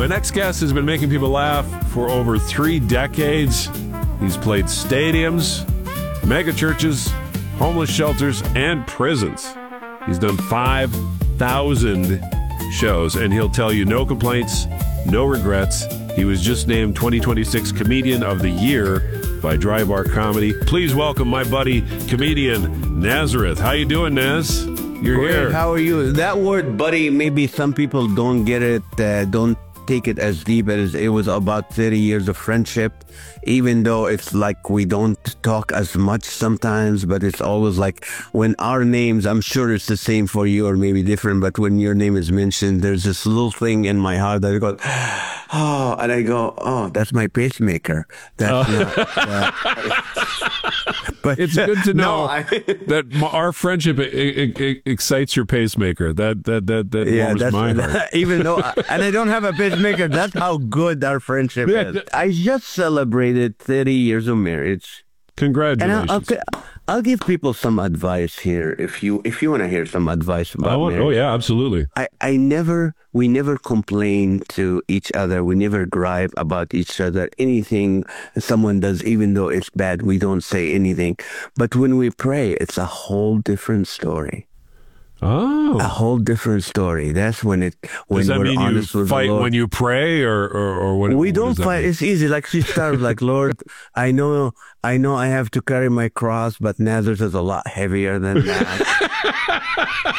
My next guest has been making people laugh for over 3 decades. He's played stadiums, mega churches, homeless shelters, and prisons. He's done 5,000 shows, and he'll tell you no complaints, no regrets. He was just named 2026 Comedian of the Year by Dry Bar Comedy. Please welcome my buddy, comedian Nazareth. How you doing, Naz? You're Great. here. How are you? That word, buddy, maybe some people don't get it, don't take it as deep as it was about 30 years of friendship, even though it's like we don't talk as much sometimes, but it's always like when our names, I'm sure it's the same for you or maybe different, but when your name is mentioned, there's this little thing in my heart that goes, oh, and I go, oh, that's my pacemaker. That's not, but it's good to know that our friendship excites your pacemaker. That warms my heart. Even though, and I don't have a pacemaker, that's how good our friendship is. I just celebrated 30 years of marriage. Congratulations. And I'll give people some advice here if you want to hear some advice about marriage. Oh yeah, absolutely. We never complain to each other. We never gripe about each other. Anything someone does, even though it's bad, we don't say anything. But when we pray, it's a whole different story. Oh, a whole different story. That's when does that we're mean honest you with fight the Lord. when you pray, or what? We don't fight. It's easy. Like she started, like, Lord, I know I have to carry my cross, but Nazareth is a lot heavier than that.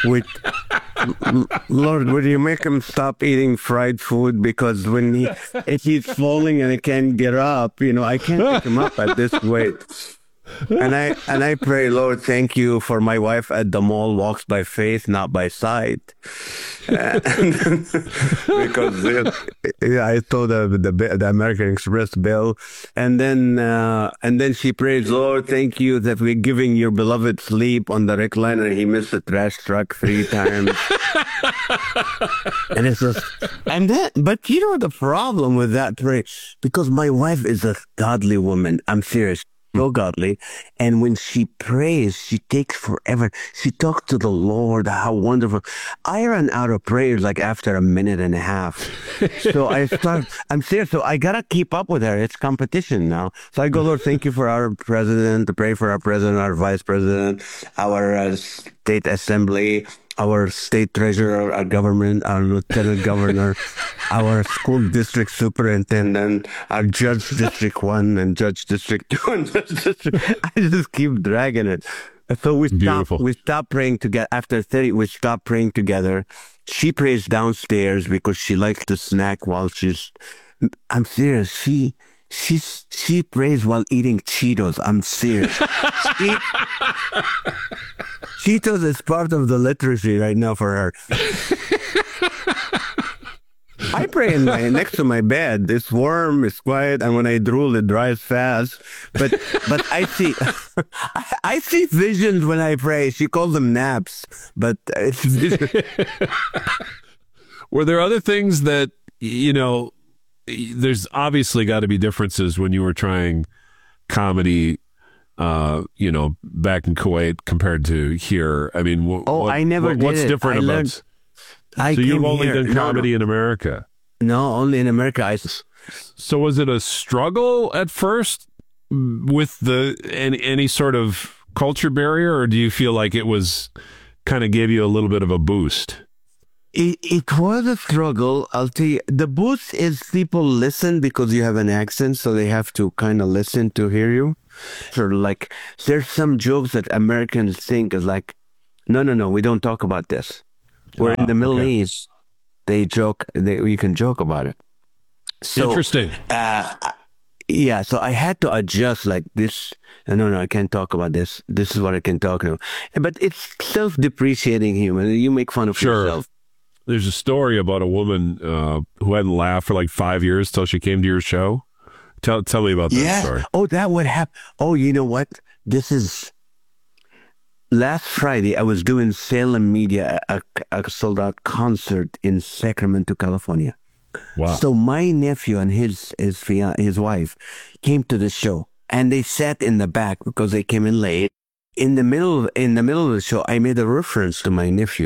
Lord, would you make him stop eating fried food? Because if he's falling and he can't get up, I can't pick him up at this weight. And I pray, Lord, thank you for my wife at the mall walks by faith, not by sight. Because I told her the American Express bill, and then she prays, Lord, thank you that we're giving your beloved sleep on the recliner. He missed the trash truck 3 times. And it's just, but the problem with that prayer, because my wife is a godly woman. I'm serious. So godly, and when she prays, she takes forever. She talks to the Lord. How wonderful! I ran out of prayers like after a minute and a half. So I'm serious. So I gotta keep up with her. It's competition now. So I go, Lord, thank you for our president. To pray for our president, our vice president, our state assembly, our state treasurer, our government, our lieutenant governor, our school district superintendent, our judge district 1 and judge district 2 and judge district. I just keep dragging it. So we stop praying together. After 30, we stop praying together. She prays downstairs because she likes to snack while I'm serious. She prays while eating Cheetos. I'm serious. Cheetos is part of the literacy right now for her. I pray next to my bed. It's warm, it's quiet, and when I drool, it dries fast. But I see visions when I pray. She calls them naps, but it's visions. Were there other things that there's obviously got to be differences when you were trying comedy, back in Kuwait compared to here. I mean, what's different about? So you've only done comedy in America? No, only in America. So was it a struggle at first with any sort of culture barrier, or do you feel like it was kind of gave you a little bit of a boost? It was a struggle. I'll tell you. The boost is people listen because you have an accent, so they have to kind of listen to hear you. Sort of like there's some jokes that Americans think is like, no, we don't talk about this. Where in the Middle East, they joke. You can joke about it. So, interesting. Yeah, so I had to adjust like this. No, I can't talk about this. This is what I can talk about. But it's self-depreciating humor. You make fun of yourself. There's a story about a woman who hadn't laughed for like 5 years till she came to your show. Tell me about that story. Oh, that would happen. Oh, you know what? This is... Last Friday, I was doing Salem Media, a sold-out concert in Sacramento, California. Wow. So my nephew and his wife came to the show, and they sat in the back because they came in late. In the middle of the show, I made a reference to my nephew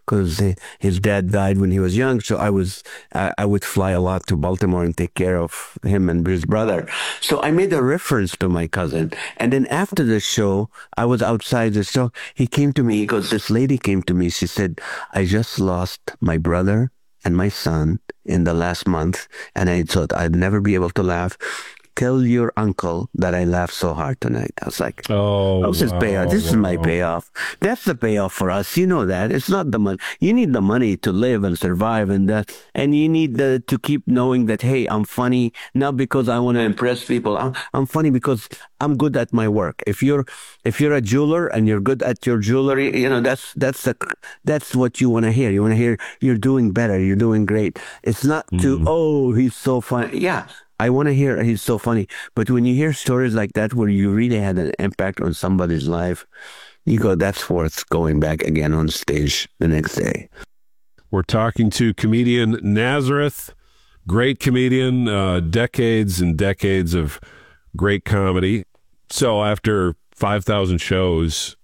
because his dad died when he was young. So I would fly a lot to Baltimore and take care of him and his brother. So I made a reference to my cousin. And then after the show, I was outside the show. He came to me. He goes, this lady came to me. She said, I just lost my brother and my son in the last month. And I thought I'd never be able to laugh. Tell your uncle that I laughed so hard tonight. I was like, this is payoff. This is my payoff. That's the payoff for us. You know that. It's not the money. You need the money to live and survive and that. And you need to keep knowing that, hey, I'm funny, not because I want to impress people. I'm funny because I'm good at my work. If you're a jeweler and you're good at your jewelry, you know, that's what you want to hear. You want to hear you're doing better. You're doing great. It's not he's so funny. Yeah. I want to hear he's so funny. But when you hear stories like that where you really had an impact on somebody's life, you go, that's worth going back again on stage the next day. We're talking to comedian Nazareth, great comedian, decades and decades of great comedy. So after 5,000 shows,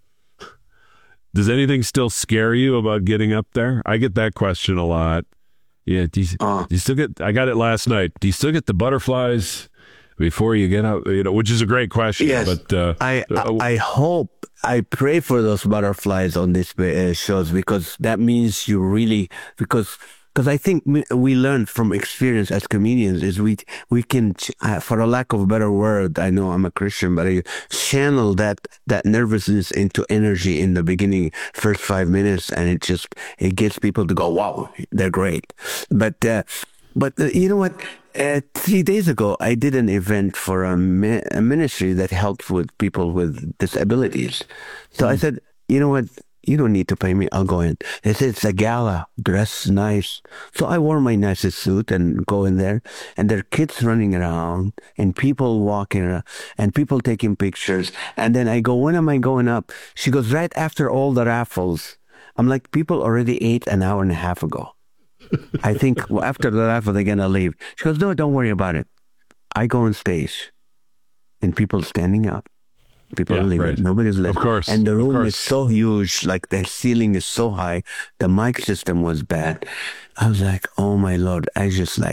does anything still scare you about getting up there? I get that question a lot. Yeah, do you still get, I got it last night. Do you still get the butterflies before you get out? You know, which is a great question. Yes, but I hope, I pray for those butterflies on these shows, because that means you really, because I think we learn from experience as comedians is we can, for a lack of a better word, I know I'm a Christian, but I channel that nervousness into energy in the beginning, first 5 minutes, and it gets people to go, wow, they're great. But you know what? 3 days ago, I did an event for a ministry that helps with people with disabilities. So I said, you know what? You don't need to pay me. I'll go in. They said, it's a gala, dress nice. So I wore my nicest suit and go in there. And there are kids running around and people walking around and people taking pictures. And then I go, when am I going up? She goes, right after all the raffles. I'm like, people already ate an hour and a half ago. I think after the raffle, they're going to leave. She goes, no, don't worry about it. I go on stage and people standing up. People are leaving. Right. Nobody's left. Of course. And the room is so huge, like the ceiling is so high. The mic system was bad. I was like, oh my Lord, I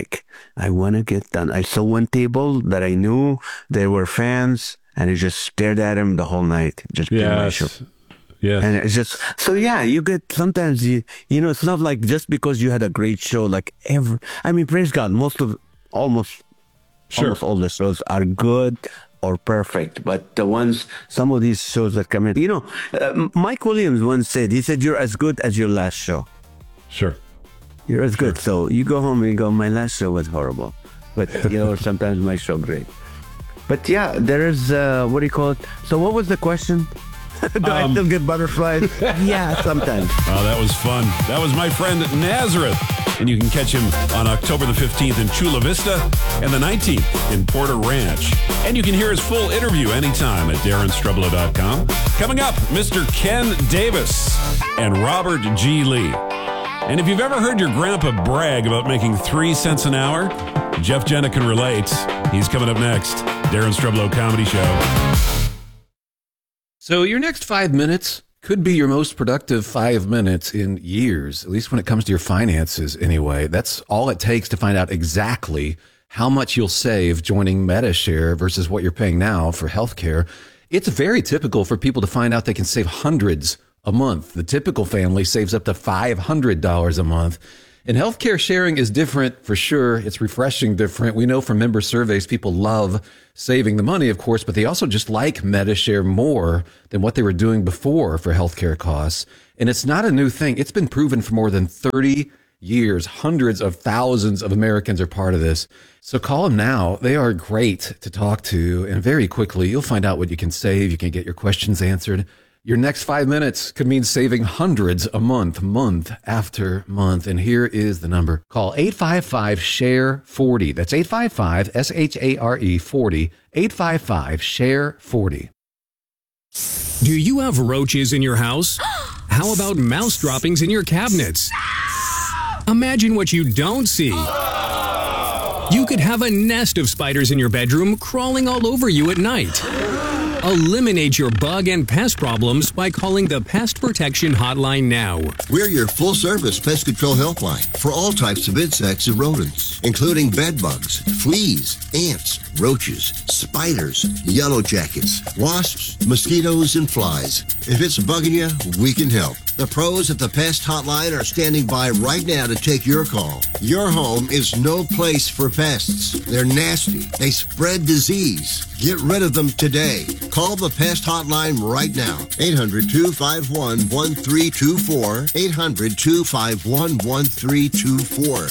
want to get done. I saw one table that I knew there were fans, and I just stared at him the whole night. Just my show. Yeah. And it's just, so yeah, you get, sometimes you know, it's not like just because you had a great show, like I mean, praise God, almost all the shows are good or perfect, but some of these shows that come in, you know, Mike Williams once said, he said, you're as good as your last show. Sure. You're as good. So you go home and you go, my last show was horrible, but you know, sometimes my show great. But yeah, there is, what do you call it? So what was the question? Do I still get butterflies? Yeah, sometimes. Oh, that was fun. That was my friend Nazareth. And you can catch him on October the 15th in Chula Vista and the 19th in Porter Ranch. And you can hear his full interview anytime at DarrenStrublow.com. Coming up, Mr. Ken Davis and Robert G. Lee. And if you've ever heard your grandpa brag about making 3 cents an hour, Jeff Jenna can relate. He's coming up next. Darren Strublow Comedy Show. So your next 5 minutes could be your most productive 5 minutes in years, at least when it comes to your finances anyway. That's all it takes to find out exactly how much you'll save joining Medi-Share versus what you're paying now for healthcare. It's very typical for people to find out they can save hundreds a month. The typical family saves up to $500 a month. And healthcare sharing is different for sure. It's refreshing different. We know from member surveys, people love saving the money, of course, but they also just like Medi-Share more than what they were doing before for healthcare costs. And it's not a new thing. It's been proven for more than 30 years. Hundreds of thousands of Americans are part of this. So call them now. They are great to talk to. And very quickly, you'll find out what you can save. You can get your questions answered. Your next 5 minutes could mean saving hundreds a month, month after month. And here is the number. Call 855-SHARE-40. That's 855-SHARE-40. 855-SHARE-40. Do you have roaches in your house? How about mouse droppings in your cabinets? Imagine what you don't see. You could have a nest of spiders in your bedroom crawling all over you at night. Eliminate your bug and pest problems by calling the Pest Protection Hotline now. We're your full-service pest control helpline for all types of insects and rodents, including bed bugs, fleas, ants, roaches, spiders, yellow jackets, wasps, mosquitoes, and flies. If it's bugging you, we can help. The pros at the Pest Hotline are standing by right now to take your call. Your home is no place for pests. They're nasty. They spread disease. Get rid of them today. Call the Pest Hotline right now. 800-251-1324. 800-251-1324.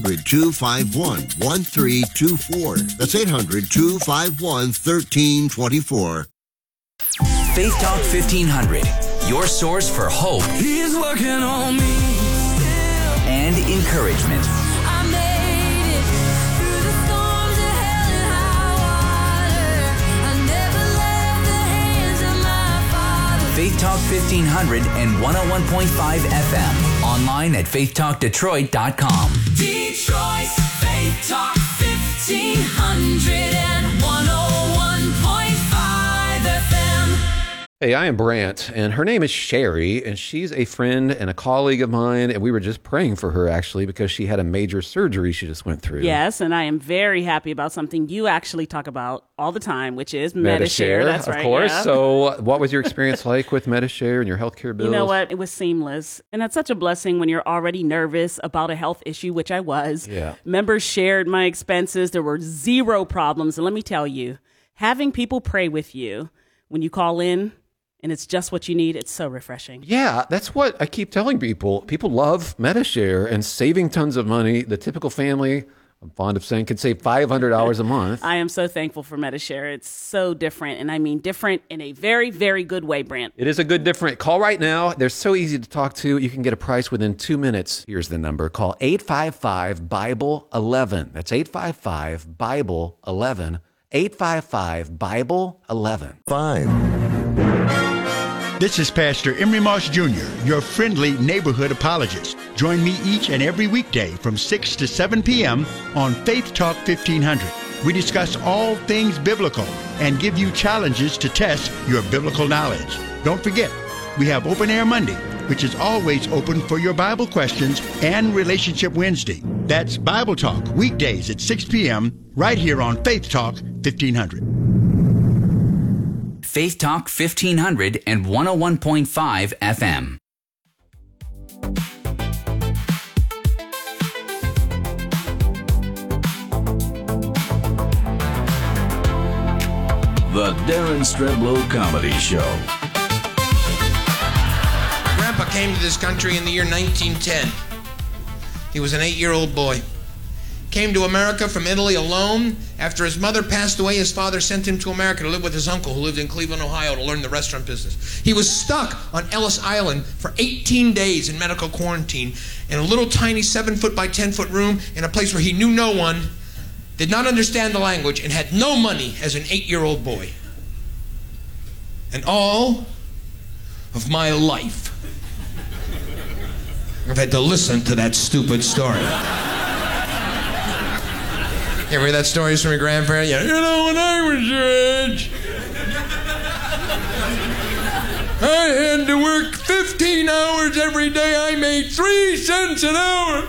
800-251-1324. That's 800-251-1324. Faith Talk 1500, your source for hope. He's working on me still. And encouragement. I made it through the storms of hell and high water. I never left the hands of my Father. Faith Talk 1500 and 101.5 FM. Online at faithtalkdetroit.com. Detroit's Faith Talk 1500 and 101.5 FM. Hey, I am Brant, and her name is Sherry, and she's a friend and a colleague of mine, and we were just praying for her, actually, because she had a major surgery she just went through. Yes, and I am very happy about something you actually talk about all the time, which is Medi-Share. That's right, of course. yeah. So what was your experience like with Medi-Share and your healthcare bills? You know what? It was seamless. And that's such a blessing when you're already nervous about a health issue, which I was. Yeah. Members shared my expenses. There were zero problems. And let me tell you, having people pray with you when you call in, and it's just what you need, it's so refreshing. Yeah, that's what I keep telling people. People love Medi-Share and saving tons of money. The typical family, I'm fond of saying, could save $500 a month. I am so thankful for Medi-Share. It's so different, and I mean different in a very, very good way, Brant. It is a good different. Call right now. They're so easy to talk to. You can get a price within 2 minutes. Here's the number. Call 855-BIBLE-11. That's 855-BIBLE-11. 855-BIBLE-11. 5. This is Pastor Emery Moss Jr., your friendly neighborhood apologist. Join me each and every weekday from 6 to 7 p.m. on Faith Talk 1500. We discuss all things biblical and give you challenges to test your biblical knowledge. Don't forget, we have Open Air Monday, which is always open for your Bible questions, and Relationship Wednesday. That's Bible Talk, weekdays at 6 p.m. right here on Faith Talk 1500. Faith Talk 1500 and 101.5 FM. The Darren Streblow Comedy Show. Grandpa came to this country in the year 1910. He was an 8-year-old boy. Came to America from Italy alone. After his mother passed away, his father sent him to America to live with his uncle who lived in Cleveland, Ohio, to learn the restaurant business. He was stuck on Ellis Island for 18 days in medical quarantine in a little tiny 7-foot by 10-foot room in a place where he knew no one, did not understand the language, and had no money as an 8-year-old boy. And all of my life, I've had to listen to that stupid story. You ever hear that stories from your grandparents? Yeah. You know, when I was your age, I had to work 15 hours every day. I made 3 cents an hour.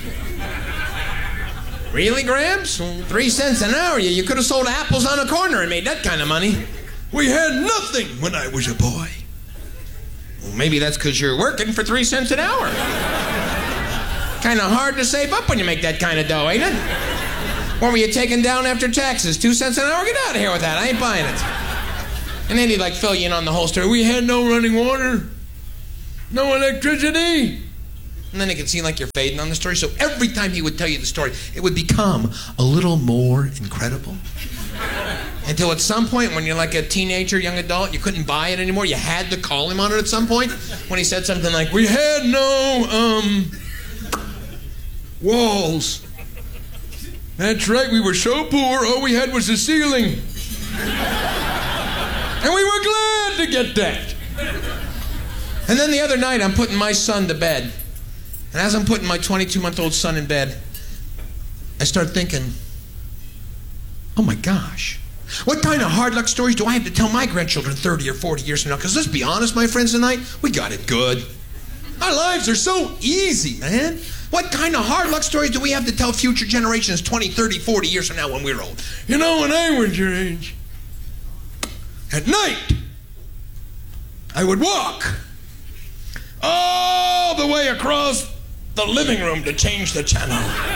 Really, Gramps? 3 cents an hour? You could have sold apples on a corner and made that kind of money. We had nothing when I was a boy. Well, maybe that's because you're working for 3 cents an hour. Kind of hard to save up when you make that kind of dough, ain't it? What were you taking down after taxes? 2 cents an hour? Get out of here with that. I ain't buying it. And then he'd like fill you in on the whole story. We had no running water, no electricity. And then it could seem like you're fading on the story. So every time he would tell you the story, it would become a little more incredible. Until at some point, when you're like a teenager, young adult, you couldn't buy it anymore. You had to call him on it at some point. When he said something like, we had no, walls. That's right, we were so poor, all we had was the ceiling. And we were glad to get that. And then the other night, I'm putting my son to bed. And as I'm putting my 22-month-old son in bed, I start thinking, oh my gosh, What kind of hard luck stories do I have to tell my grandchildren 30 or 40 years from now? Because let's be honest, my friends, tonight, we got it good. Our lives are so easy, man. What kind of hard luck stories do we have to tell future generations 20, 30, 40 years from now when we're old? You know, when I was your age, at night, I would walk all the way across the living room to change the channel.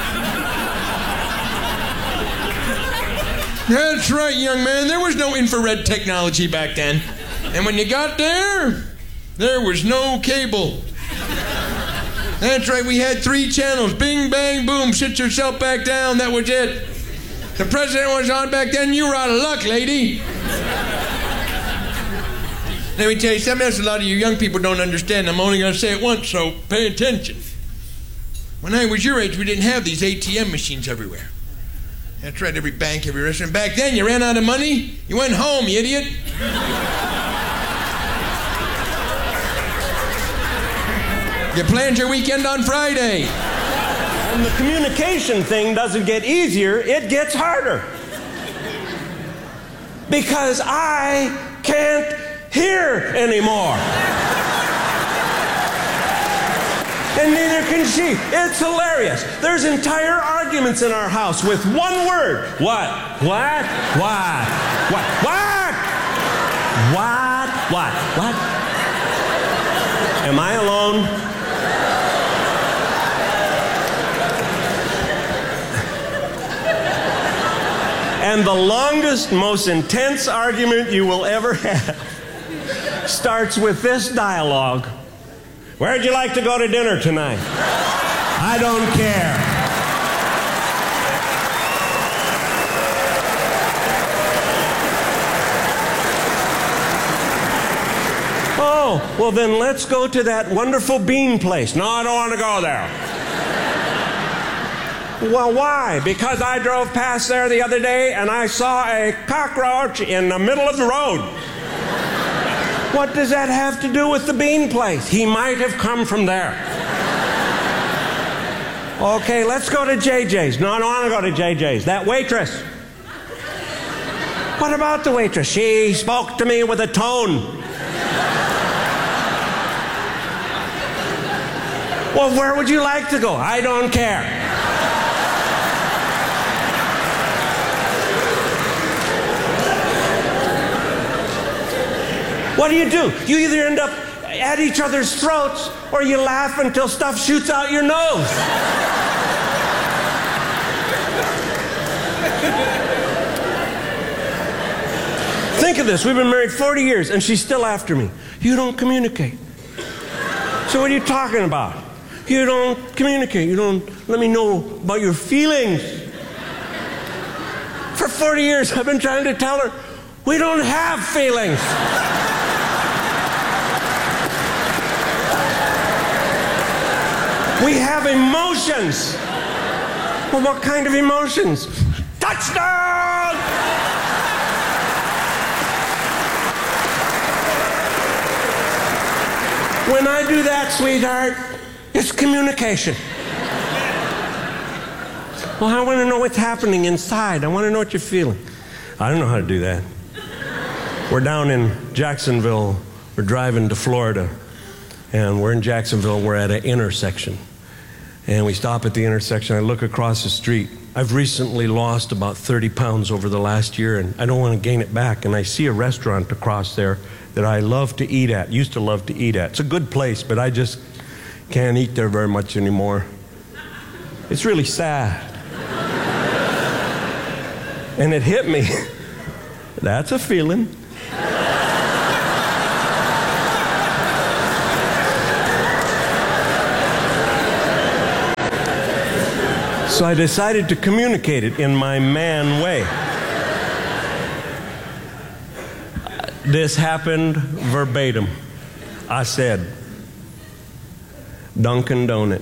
That's right, young man. There was no infrared technology back then. And when you got there, there was no cable. That's right, we had 3 channels. Bing, bang, boom, sit yourself back down. That was it. The president was on back then. You were out of luck, lady. Let me tell you something else a lot of you young people don't understand. I'm only going to say it once, so pay attention. When I was your age, we didn't have these ATM machines everywhere. That's right, every bank, every restaurant. Back then, you ran out of money, you went home, you idiot. You planned your weekend on Friday. And the communication thing doesn't get easier, it gets harder. Because I can't hear anymore. And neither can she. It's hilarious. There's entire arguments in our house with one word. What? What? What? What? What? What? What? What? Am I alone? And the longest, most intense argument you will ever have starts with this dialogue. Where'd you like to go to dinner tonight? I don't care. Oh, well then let's go to that wonderful bean place. No, I don't want to go there. Well, why? Because I drove past there the other day and I saw a cockroach in the middle of the road. What does that have to do with the bean place? He might have come from there. Okay, let's go to JJ's. No, I don't want to go to JJ's. That waitress. What about the waitress? She spoke to me with a tone. Well, where would you like to go? I don't care. What do? You either end up at each other's throats or you laugh until stuff shoots out your nose. Think of this. We've been married 40 years and she's still after me. You don't communicate. So what are you talking about? You don't communicate. You don't let me know about your feelings. For 40 years I've been trying to tell her we don't have feelings. We have emotions. Well, what kind of emotions? Touchdown! When I do that, sweetheart, it's communication. Well, I want to know what's happening inside. I want to know what you're feeling. I don't know how to do that. We're down in Jacksonville. We're driving to Florida. And we're in Jacksonville. We're at an intersection. And we stop at the intersection. I look across the street. I've recently lost about 30 pounds over the last year, and I don't want to gain it back. And I see a restaurant across there that I love to eat at, used to love to eat at. It's a good place, but I just can't eat there very much anymore. It's really sad. And it hit me. That's a feeling. So I decided to communicate it in my man way. This happened verbatim. I said, Dunkin' Donut.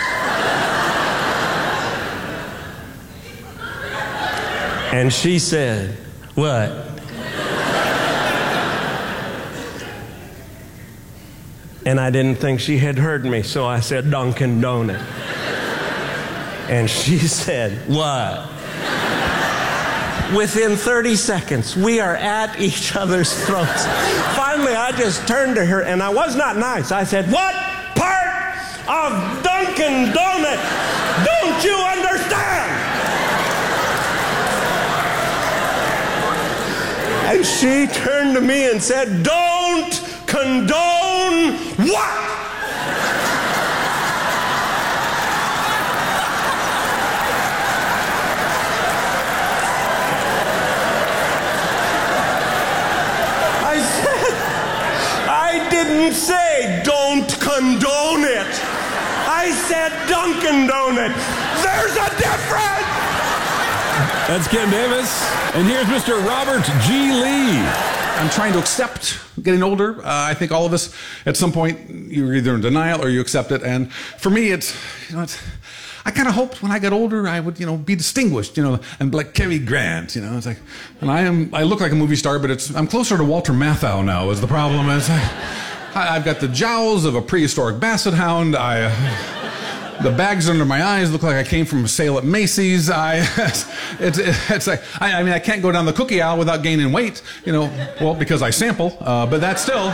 And she said, what? And I didn't think she had heard me, so I said, Dunkin' Donut. And she said, what? Within 30 seconds, we are at each other's throats. Finally, I just turned to her, and I was not nice. I said, "What part of Dunkin' Donut don't you understand?" And she turned to me and said, "Don't condone what?" I didn't say don't condone it. I said Dunkin' Donut. There's a difference. That's Ken Davis. And here's Mr. Robert G. Lee. I'm trying to accept getting older. I think all of us, at some point, you're either in denial or you accept it. And for me, I kind of hoped when I got older I would, be distinguished, and like Cary Grant, It's like, and I look like a movie star, but I'm closer to Walter Matthau now. Is the problem? I've got the jowls of a prehistoric basset hound. The bags under my eyes look like I came from a sale at Macy's. It's like, I can't go down the cookie aisle without gaining weight, well, because I sample, but that's still.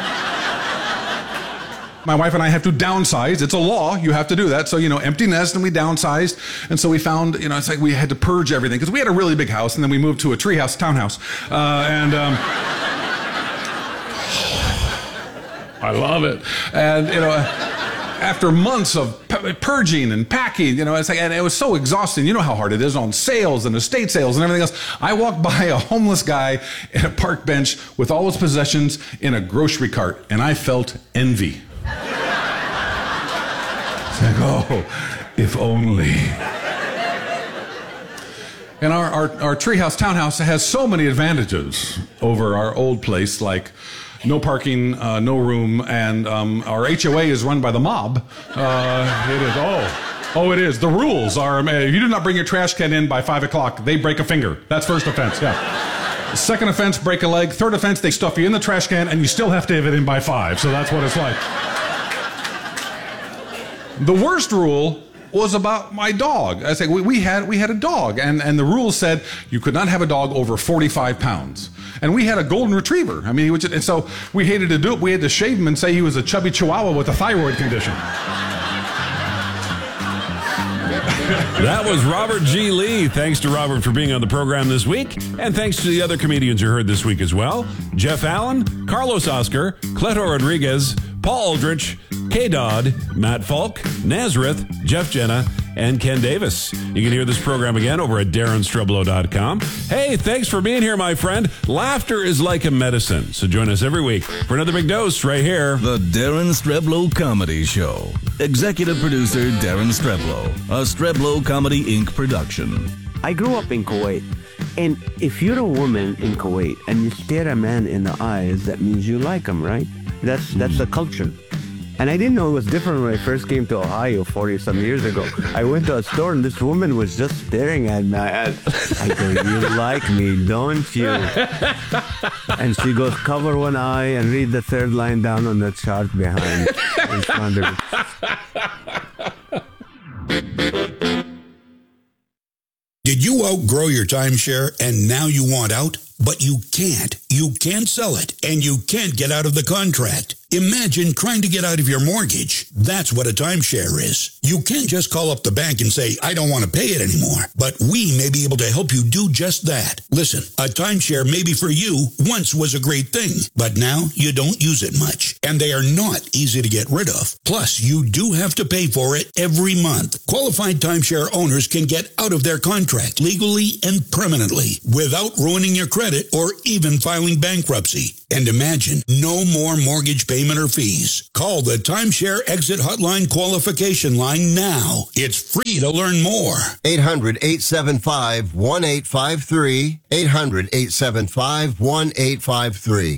My wife and I have to downsize. It's a law. You have to do that. So, empty nest, and we downsized. And so we found, it's like we had to purge everything because we had a really big house, and then we moved to a treehouse townhouse. I love it. And, after months of purging and packing, it's like, and it was so exhausting. You know how hard it is on sales and estate sales and everything else. I walked by a homeless guy at a park bench with all his possessions in a grocery cart, and I felt envy. It's like, oh, if only. And our treehouse townhouse has so many advantages over our old place, like no parking, no room, and our HOA is run by the mob. It is. Oh, it is. The rules are, if you do not bring your trash can in by 5 o'clock, they break a finger. That's first offense, yeah. Second offense, break a leg. Third offense, they stuff you in the trash can, and you still have to have it in by 5. So that's what it's like. The worst rule was about my dog. I said we had a dog, and the rules said you could not have a dog over 45 pounds. And we had a golden retriever. I mean, and so we hated to do it. We had to shave him and say he was a chubby chihuahua with a thyroid condition. That was Robert G. Lee. Thanks to Robert for being on the program this week. And thanks to the other comedians you heard this week as well. Jeff Allen, Carlos Oscar, Cleto Rodriguez, Paul Aldrich, K. Dodd, Matt Falk, Nazareth, Jeff Jenna, and Ken Davis. You can hear this program again over at DarrenStreblow.com. Hey, thanks for being here, my friend. Laughter is like a medicine. So join us every week for another big dose right here. The Darren Streblow Comedy Show. Executive producer Darren Streblow. A Streblow Comedy Inc. production. I grew up in Kuwait. And if you're a woman in Kuwait and you stare a man in the eyes, that means you like him, right? That's the culture. And I didn't know it was different when I first came to Ohio 40-some years ago. I went to a store and this woman was just staring at me. I go, "You like me, don't you?" And she goes, "Cover one eye and read the third line down on the chart behind in front of it." Did you outgrow your timeshare and now you want out? But you can't. You can't sell it, and you can't get out of the contract. Imagine trying to get out of your mortgage. That's what a timeshare is. You can't just call up the bank and say, "I don't want to pay it anymore." But we may be able to help you do just that. Listen, a timeshare maybe for you once was a great thing, but now you don't use it much, and they are not easy to get rid of. Plus, you do have to pay for it every month. Qualified timeshare owners can get out of their contract legally and permanently without ruining your credit or even filing bankruptcy. And imagine, no more mortgage payment or fees. Call the Timeshare Exit Hotline qualification line now. It's free to learn more. 800-875-1853. 800-875-1853.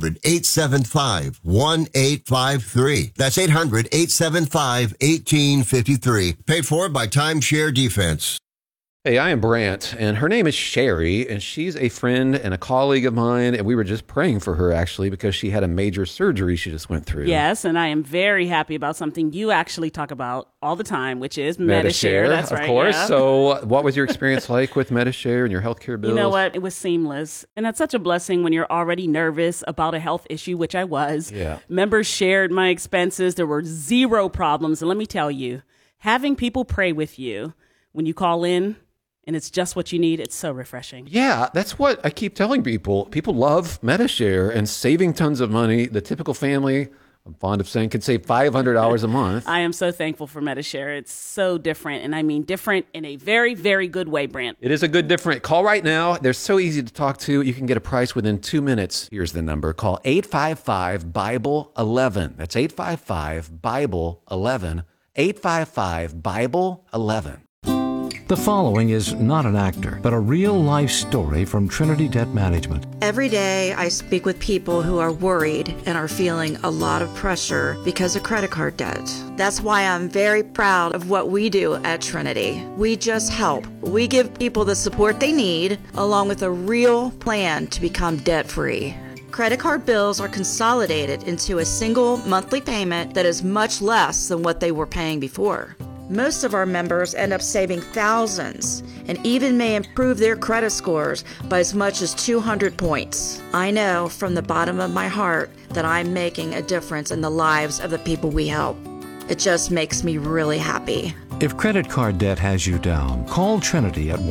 800-875-1853. That's 800-875-1853. Paid for by Timeshare Defense. Hey, I am Brant, and her name is Sherry, and she's a friend and a colleague of mine, and we were just praying for her, actually, because she had a major surgery she just went through. Yes, and I am very happy about something you actually talk about all the time, which is Medi-Share. That's right. Of course. Yeah. So what was your experience like with Medi-Share and your healthcare bills? You know what? It was seamless. And that's such a blessing when you're already nervous about a health issue, which I was. Yeah. Members shared my expenses. There were zero problems. And let me tell you, having people pray with you when you call in, and it's just what you need, it's so refreshing. Yeah, that's what I keep telling people. People love Medi-Share and saving tons of money. The typical family, I'm fond of saying, can save $500 a month. I am so thankful for Medi-Share. It's so different, and I mean different in a very, very good way, Brant. It is a good different. Call right now. They're so easy to talk to. You can get a price within 2 minutes. Here's the number. Call 855-BIBLE-11. That's 855-BIBLE-11. 855-BIBLE-11. The following is not an actor, but a real-life story from Trinity Debt Management. Every day I speak with people who are worried and are feeling a lot of pressure because of credit card debt. That's why I'm very proud of what we do at Trinity. We just help. We give people the support they need, along with a real plan to become debt-free. Credit card bills are consolidated into a single monthly payment that is much less than what they were paying before. Most of our members end up saving thousands and even may improve their credit scores by as much as 200 points. I know from the bottom of my heart that I'm making a difference in the lives of the people we help. It just makes me really happy. If credit card debt has you down, call Trinity at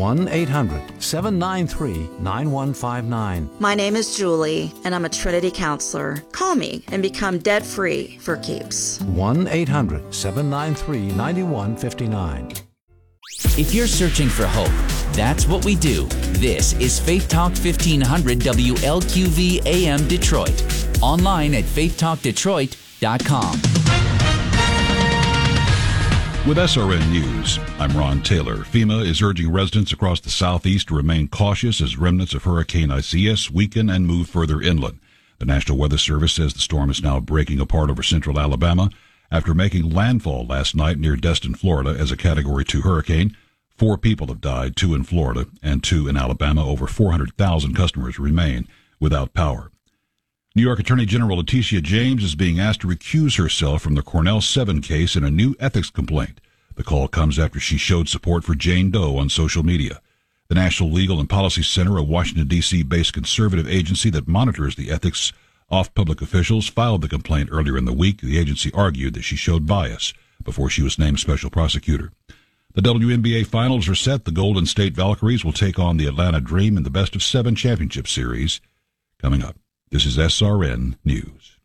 1-800-793-9159. My name is Julie, and I'm a Trinity counselor. Call me and become debt-free for keeps. 1-800-793-9159. If you're searching for hope, that's what we do. This is Faith Talk 1500 WLQV AM Detroit. Online at faithtalkdetroit.com. With SRN News, I'm Ron Taylor. FEMA is urging residents across the southeast to remain cautious as remnants of Hurricane Isaias weaken and move further inland. The National Weather Service says the storm is now breaking apart over central Alabama after making landfall last night near Destin, Florida as a Category 2 hurricane. 4 people have died, 2 in Florida and 2 in Alabama. Over 400,000 customers remain without power. New York Attorney General Letitia James is being asked to recuse herself from the Cornell 7 case in a new ethics complaint. The call comes after she showed support for Jane Doe on social media. The National Legal and Policy Center, a Washington, D.C.-based conservative agency that monitors the ethics of public officials, filed the complaint earlier in the week. The agency argued that she showed bias before she was named special prosecutor. The WNBA Finals are set. The Golden State Valkyries will take on the Atlanta Dream in the best-of-7 championship series coming up. This is SRN News.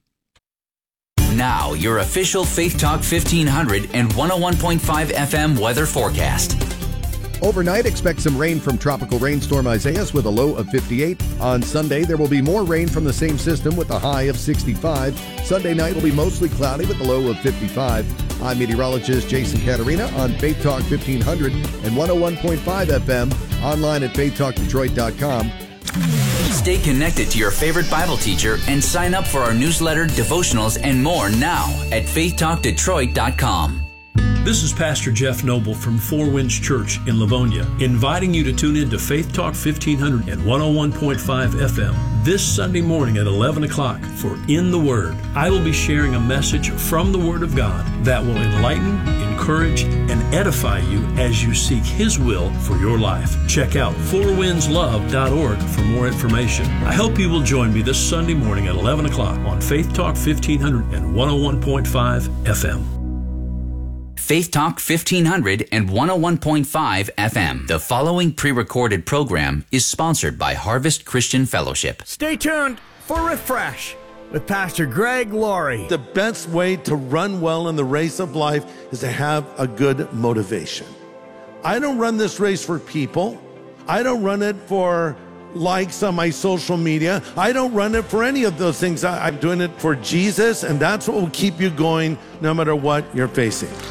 Now, your official Faith Talk 1500 and 101.5 FM weather forecast. Overnight, expect some rain from tropical rainstorm Isaias with a low of 58. On Sunday, there will be more rain from the same system with a high of 65. Sunday night will be mostly cloudy with a low of 55. I'm meteorologist Jason Caterina on Faith Talk 1500 and 101.5 FM, online at faithtalkdetroit.com. Stay connected to your favorite Bible teacher and sign up for our newsletter, devotionals, and more now at faithtalkdetroit.com. This is Pastor Jeff Noble from Four Winds Church in Livonia, inviting you to tune in to Faith Talk 1500 and 101.5 FM this Sunday morning at 11 o'clock for In the Word. I will be sharing a message from the Word of God that will enlighten, encourage, and edify you as you seek His will for your life. Check out fourwindslove.org for more information. I hope you will join me this Sunday morning at 11 o'clock on Faith Talk 1500 and 101.5 FM. Faith Talk 1500 and 101.5 FM. The following pre-recorded program is sponsored by Harvest Christian Fellowship. Stay tuned for Refresh with Pastor Greg Laurie. The best way to run well in the race of life is to have a good motivation. I don't run this race for people. I don't run it for likes on my social media. I don't run it for any of those things. I'm doing it for Jesus, and that's what will keep you going no matter what you're facing.